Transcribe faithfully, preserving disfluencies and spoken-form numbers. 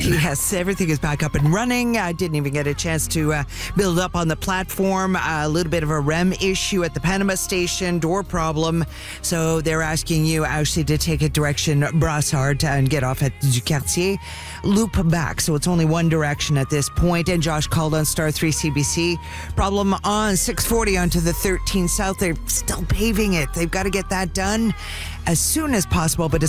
Yes, everything is back up and running. I didn't even get a chance to uh, build up on the platform. Uh, a little bit of a R E M issue at the Panama station, door problem. So they're asking you actually to take a direction Brassard and get off at Du Quartier. Loop back. So it's only one direction at this point. And Josh called on Star three C B C. Problem on six forty onto the thirteen South. They're still paving it. They've got to get that done as soon as possible, but